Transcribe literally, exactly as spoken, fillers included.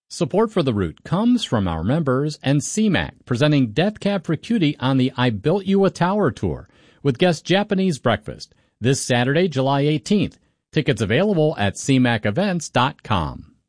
Support for The Root comes from our members and C MAC, presenting Death Cab for Cutie on the I Built You a Tower tour with guest Japanese breakfast this Saturday, July eighteenth. Tickets available at c mac events dot com.